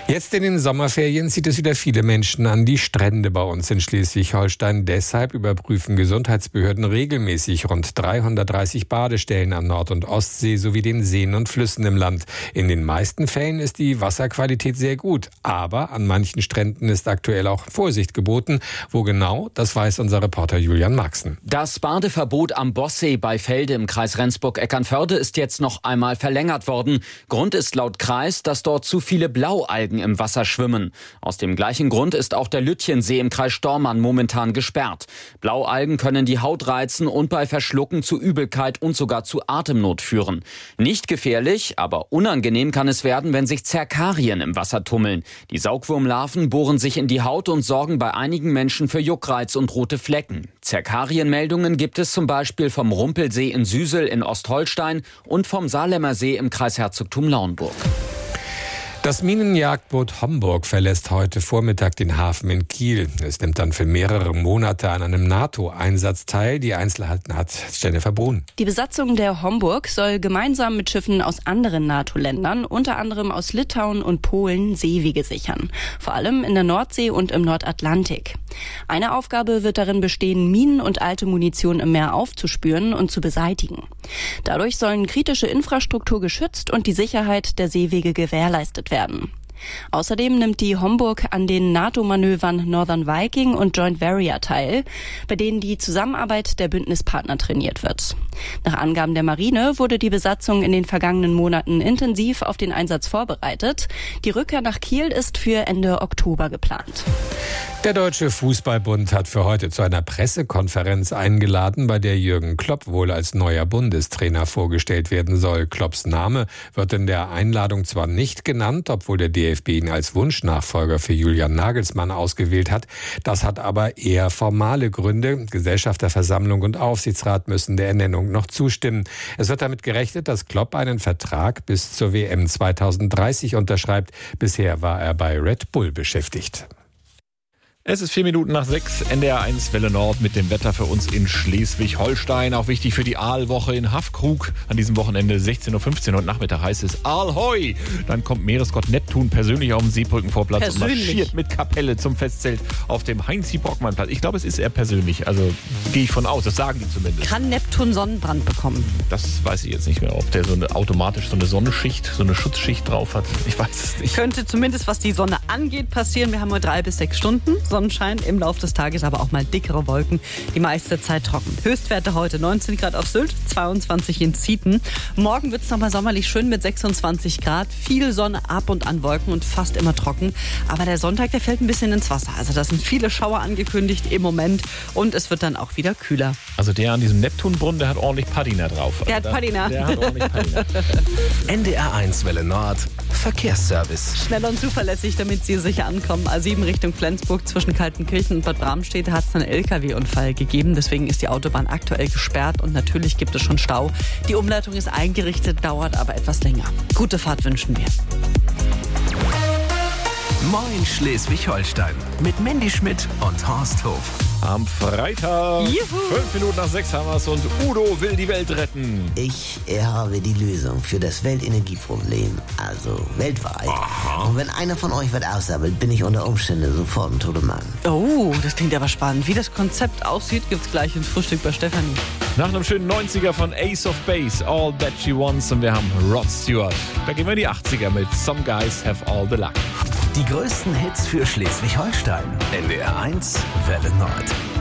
Jetzt in den Sommerferien zieht es wieder viele Menschen an die Strände bei uns in Schleswig-Holstein. Deshalb überprüfen Gesundheitsbehörden regelmäßig rund 330 Badestellen an Nord- und Ostsee sowie den Seen und Flüssen im Land. In den meisten Fällen ist die Wasserqualität sehr gut. Aber an manchen Stränden ist aktuell auch Vorsicht geboten. Wo genau, das weiß unser Reporter Julian Maxen. Das Badeverbot am Bossee bei Felde im Kreis Rendsburg-Eckernförde ist jetzt noch einmal verlängert worden. Grund ist laut Kreis, dass dort zu viele Blaualgen im Wasser schwimmen. Aus dem gleichen Grund ist auch der Lütchensee im Kreis Stormarn momentan gesperrt. Blaualgen können die Haut reizen und bei Verschlucken zu Übelkeit und sogar zu Atemnot führen. Nicht gefährlich, aber unangenehm kann es werden, wenn sich Zerkarien im Wasser tummeln. Die Saugwurmlarven bohren sich in die Haut und sorgen bei einigen Menschen für Juckreiz und rote Flecken. Zerkarienmeldungen gibt es zum Beispiel vom Rumpelsee in Süsel in Ostholstein und vom Saarlemmer See im Kreis Herzogtum Lauenburg. Das Minenjagdboot Homburg verlässt heute Vormittag den Hafen in Kiel. Es nimmt dann für mehrere Monate an einem NATO-Einsatz teil. Die Einzelheiten hat Jennifer Brun. Die Besatzung der Homburg soll gemeinsam mit Schiffen aus anderen NATO-Ländern, unter anderem aus Litauen und Polen, Seewege sichern. Vor allem in der Nordsee und im Nordatlantik. Eine Aufgabe wird darin bestehen, Minen und alte Munition im Meer aufzuspüren und zu beseitigen. Dadurch sollen kritische Infrastruktur geschützt und die Sicherheit der Seewege gewährleistet werden. Außerdem nimmt die Homburg an den NATO-Manövern Northern Viking und Joint Warrior teil, bei denen die Zusammenarbeit der Bündnispartner trainiert wird. Nach Angaben der Marine wurde die Besatzung in den vergangenen Monaten intensiv auf den Einsatz vorbereitet. Die Rückkehr nach Kiel ist für Ende Oktober geplant. Der Deutsche Fußballbund hat für heute zu einer Pressekonferenz eingeladen, bei der Jürgen Klopp wohl als neuer Bundestrainer vorgestellt werden soll. Klopps Name wird in der Einladung zwar nicht genannt, obwohl der DFB ihn als Wunschnachfolger für Julian Nagelsmann ausgewählt hat. Das hat aber eher formale Gründe. Gesellschafterversammlung und Aufsichtsrat müssen der Ernennung noch zustimmen. Es wird damit gerechnet, dass Klopp einen Vertrag bis zur WM 2030 unterschreibt. Bisher war er bei Red Bull beschäftigt. Es ist 6:04, NDR 1 Welle Nord mit dem Wetter für uns in Schleswig-Holstein. Auch wichtig für die Aalwoche in Haffkrug. An diesem Wochenende 16:15 Uhr und Nachmittag heißt es Aalhoi. Dann kommt Meeresgott Neptun persönlich auf den Seebrückenvorplatz und marschiert mit Kapelle zum Festzelt auf dem Heinz-Brockmann-Platz. Ich glaube, es ist eher persönlich. Also gehe ich von aus. Das sagen die zumindest. Kann Neptun Sonnenbrand bekommen? Das weiß ich jetzt nicht mehr, ob der automatisch so eine Sonnenschicht, so eine Schutzschicht drauf hat. Ich weiß es nicht. Könnte zumindest, was die Sonne angeht, passieren. Wir haben nur 3 bis 6 Stunden Sonnenschein, im Laufe des Tages aber auch mal dickere Wolken, die meiste Zeit trocken. Höchstwerte heute 19 Grad auf Sylt, 22 in Zieten. Morgen wird es nochmal sommerlich schön mit 26 Grad, viel Sonne, ab und an Wolken und fast immer trocken. Aber der Sonntag, der fällt ein bisschen ins Wasser. Also da sind viele Schauer angekündigt im Moment und es wird dann auch wieder kühler. Also der an diesem Neptunbrunnen, der hat ordentlich Patina drauf. Der hat Patina. Der hat ordentlich Patina. NDR 1 Welle Nord, Verkehrsservice. Schnell und zuverlässig, damit Sie sicher ankommen. A7 Richtung Flensburg zwischen Kaltenkirchen und Bad Bramstedt hat es einen LKW-Unfall gegeben. Deswegen ist die Autobahn aktuell gesperrt und natürlich gibt es schon Stau. Die Umleitung ist eingerichtet, dauert aber etwas länger. Gute Fahrt wünschen wir. Moin Schleswig-Holstein mit Mandy Schmidt und Horst Hof. Am Freitag, 6:05 haben wir es und Udo will die Welt retten. Ich habe die Lösung für das Weltenergieproblem, also weltweit. Aha. Und wenn einer von euch was aussammelt, bin ich unter Umständen sofort ein toter Mann. Oh, das klingt aber spannend. Wie das Konzept aussieht, gibt's gleich im Frühstück bei Stefanie. Nach einem schönen 90er von Ace of Base, All That She Wants, und wir haben Rod Stewart. Da gehen wir in die 80er mit Some Guys Have All the Luck. Die größten Hits für Schleswig-Holstein. NDR 1 Welle Nord.